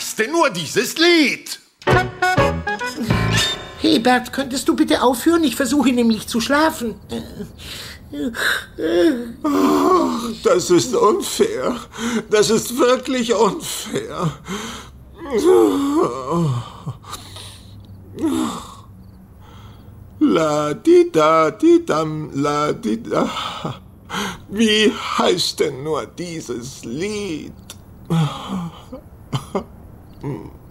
heißt denn nur dieses Lied? Hey Bert, könntest du bitte aufhören? Ich versuche nämlich zu schlafen. Das ist unfair. Das ist wirklich unfair. La-di-da-di-dam, la-di-da. Wie heißt denn nur dieses Lied?